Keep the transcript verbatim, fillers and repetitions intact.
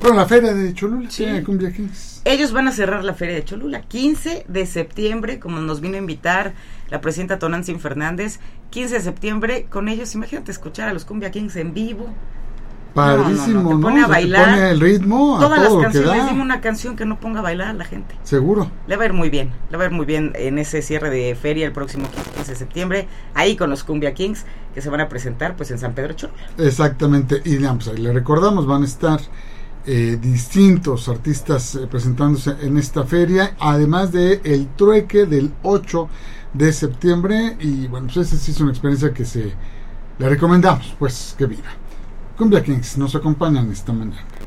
Bueno, la feria de Cholula, sí. sí, Cumbia Kings. Ellos van a cerrar la feria de Cholula, quince de septiembre, como nos vino a invitar la presidenta Tonantzin Fernández, quince de septiembre, con ellos, imagínate escuchar a los Cumbia Kings en vivo. Padrísimo, ¿no? no, no, te pone a bailar. Te pone el ritmo a todas todo las lo que canciones, da. dime una canción que no ponga a bailar a la gente. Seguro. Le va a ir muy bien, le va a ir muy bien en ese cierre de feria el próximo quince de septiembre, ahí con los Cumbia Kings, que se van a presentar pues en San Pedro Cholula. Exactamente, y pues, ahí le recordamos, van a estar eh, distintos artistas eh, presentándose en esta feria, además de el trueque del ocho de septiembre, y bueno, pues esa sí es una experiencia que se le recomendamos, pues que viva. Cumbia Kings nos acompañan esta mañana.